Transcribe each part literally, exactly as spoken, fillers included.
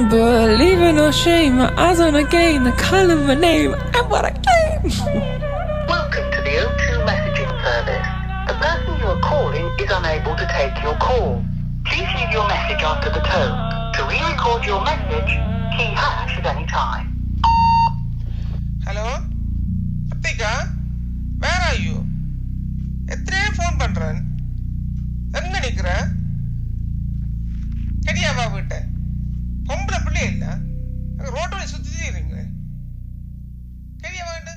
don't believe in no shame. My eyes on the game, the color of my name, and what I came. Welcome to the O two messaging service. The person you are calling is unable to take your call. Please leave your message after the tone. To re-record your message, key hash at any time. Hello? Atika? Where are you? எத்தனை phone பண்றேன்? எங்க நிக்கிற? கடியாவா வீட்ட? பொம்பளை பிள்ளை இல்ல? ரோட்டோட சுத்தி இருங்க. கடியாவா வீட்ட?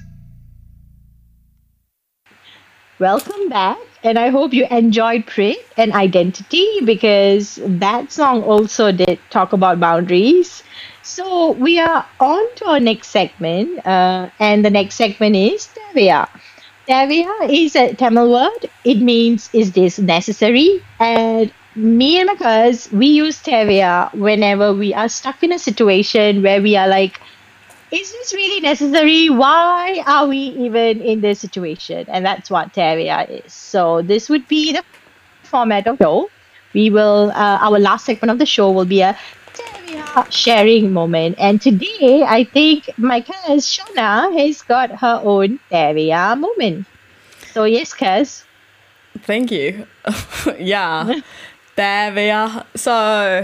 Welcome back, and I hope you enjoyed Prit and Identity, because that song also did talk about boundaries. So we are on to our next segment, uh, and the next segment is Tevia. Tevia is a Tamil word. It means, is this necessary? And me and my cuz, we use Tevia whenever we are stuck in a situation where we are like, is this really necessary? Why are we even in this situation? And that's what Tevia is. So this would be the format of the show. We will, uh, our last segment of the show will be a Tevia sharing moment. And today, I think my cuz Shona has got her own Tevia moment. So yes, cuz. Thank you. Yeah. Tevia. So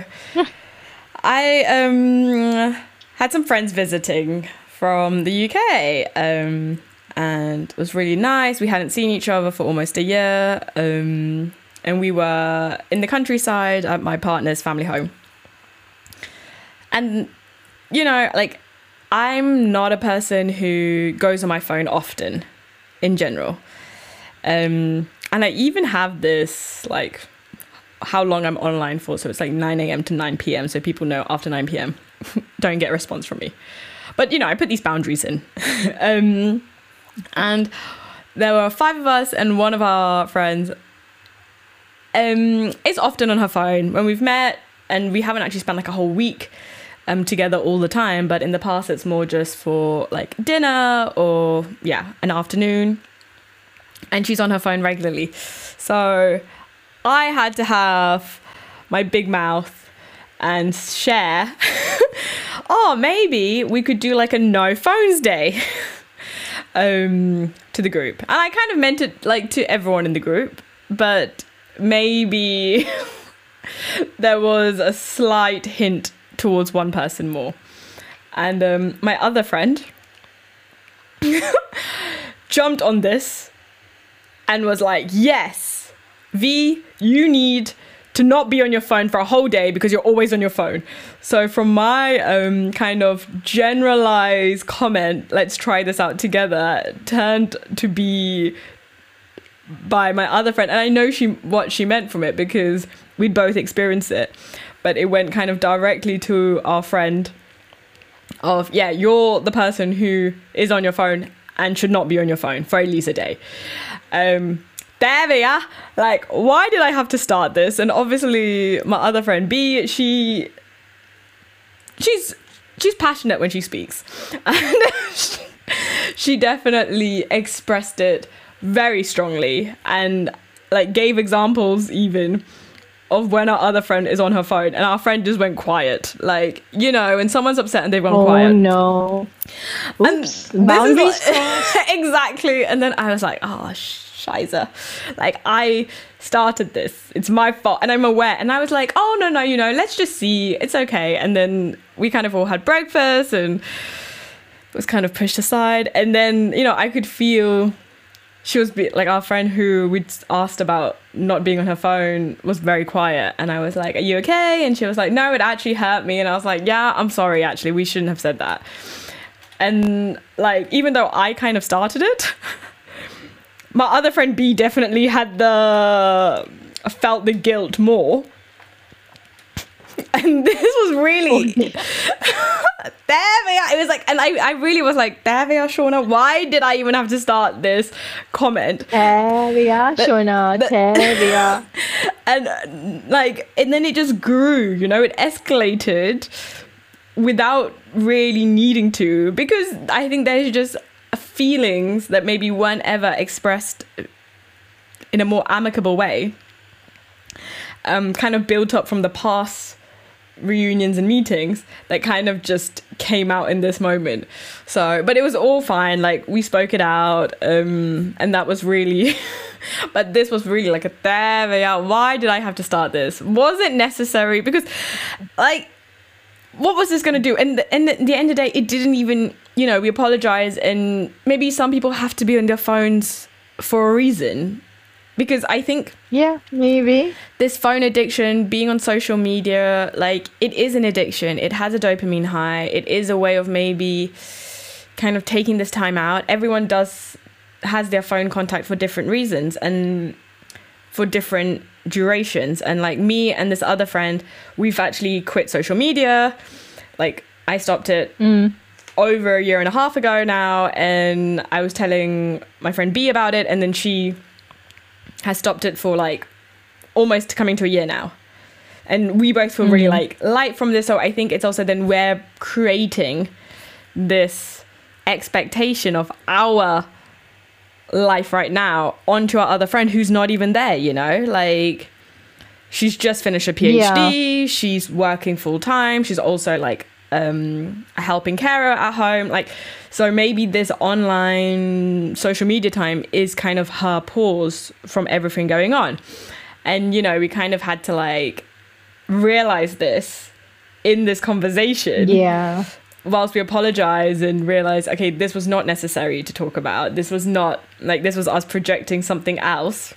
I um had some friends visiting from the U K, um, and it was really nice. We hadn't seen each other for almost a year, um, and we were in the countryside at my partner's family home. And, you know, like, I'm not a person who goes on my phone often, in general. Um, and I even have this, like, how long I'm online for. So it's like nine a.m. to nine p.m. So people know after nine p.m. don't get a response from me. But, you know, I put these boundaries in. um, and there were five of us, and one of our friends um, is often on her phone when we've met, and we haven't actually spent like a whole week um, together all the time. But in the past, it's more just for like dinner or, yeah, an afternoon. And she's on her phone regularly. So I had to have my big mouth and share, oh, maybe we could do like a no phones day um, to the group. And I kind of meant it like to everyone in the group, but maybe there was a slight hint towards one person more. And um, my other friend jumped on this and was like, yes, V, you need to not be on your phone for a whole day because you're always on your phone. So from my um, kind of generalized comment, let's try this out together, turned to be by my other friend. And I know she what she meant from it because we'd both experienced it. But it went kind of directly to our friend of, yeah, you're the person who is on your phone and should not be on your phone for at least a day. Um, Tevia, like, why did I have to start this? And obviously, my other friend B, she, she's, she's passionate when she speaks, and she definitely expressed it very strongly, and like gave examples even of when our other friend is on her phone, and our friend just went quiet, like, you know, when someone's upset and they've gone Oh quiet. no! Oops! Boundaries Like, exactly, and then I was like, oh. Scheiße. Like, I started this. It's my fault. And I'm aware. And I was like, oh, no, no, you know, let's just see. It's okay. And then we kind of all had breakfast and it was kind of pushed aside. And then, you know, I could feel she was, be- like, our friend who we'd asked about not being on her phone was very quiet. And I was like, are you okay? And she was like, no, it actually hurt me. And I was like, yeah, I'm sorry, actually. We shouldn't have said that. And, like, even though I kind of started it, my other friend B definitely had the felt the guilt more, and this was really Tevia. It was like, and I, I really was like, Tevia, Shona, why did I even have to start this comment? Tevia, Shona, Tevia, and like, and then it just grew. You know, it escalated without really needing to, because I think there's just feelings that maybe weren't ever expressed in a more amicable way, um, kind of built up from the past reunions and meetings that kind of just came out in this moment. So, but it was all fine. Like, we spoke it out, um, and that was really, but this was really like a, there we are. Why did I have to start this? Was it necessary? Because, like, what was this going to do? And, and at the end of the day, it didn't even, you know, we apologize, and maybe some people have to be on their phones for a reason. Because I think Yeah, maybe. this phone addiction, being on social media, like, it is an addiction. It has a dopamine high. It is a way of maybe kind of taking this time out. Everyone does, has their phone contact for different reasons and for different durations. And like me and this other friend, we've actually quit social media. Like, I stopped it Mm. over a year and a half ago now. And I was telling my friend B about it. And then she has stopped it for like almost coming to a year now, and we both feel really like light from this. So I think it's also then we're creating this expectation of our life right now onto our other friend who's not even there, you know, like she's just finished a PhD, she's working full time, she's also like um a helping carer at home, like, so maybe this online social media time is kind of her pause from everything going on. And, you know, we kind of had to like realize this in this conversation. Yeah. Whilst we apologize and realize, okay, this was not necessary to talk about. This was not, like, this was us projecting something else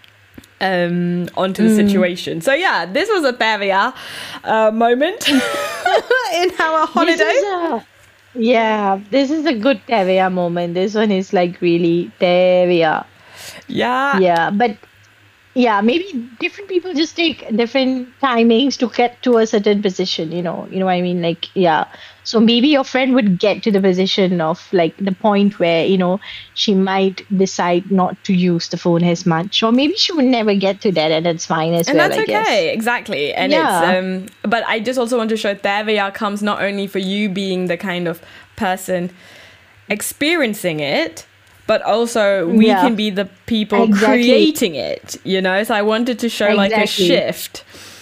um, onto the situation. So, yeah, this was a there we are uh, moment in our holiday. This is a, yeah, this is a good Tevia moment. This one is like really Tevia. Yeah. Yeah, but yeah, maybe different people just take different timings to get to a certain position, you know, you know what I mean? Like, yeah. So maybe your friend would get to the position of like the point where, you know, she might decide not to use the phone as much, or maybe she would never get to that, and that's fine as And well, that's I guess. okay, exactly. And Yeah. it's um but I just also want to show there we are comes not only for you being the kind of person experiencing it, but also we Yeah. can be the people Exactly. creating it, you know? So I wanted to show like a Exactly. shift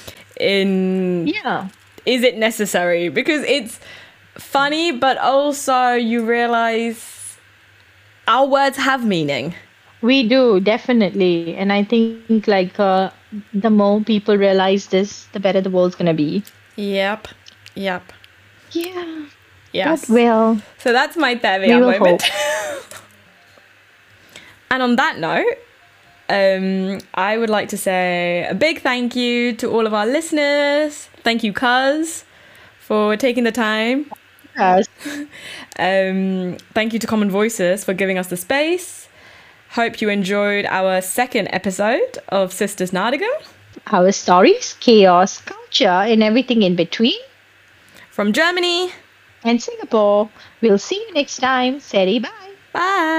in Yeah. is it necessary? Because it's funny, but also you realize our words have meaning. We do, definitely. And I think like uh, the more people realize this, the better the world's gonna be. Yep. Yep. Yeah. Yes. But well, So that's my there we We are will moment. And on that note, um, I would like to say a big thank you to all of our listeners. Thank you, Cuz, for taking the time. yes. Um, thank you to Common Voices for giving us the space. Hope you enjoyed our second episode of Sisters Nadigan. Our stories, chaos, culture, and everything in between. From Germany. And Singapore. We'll see you next time. Seri, bye. Bye.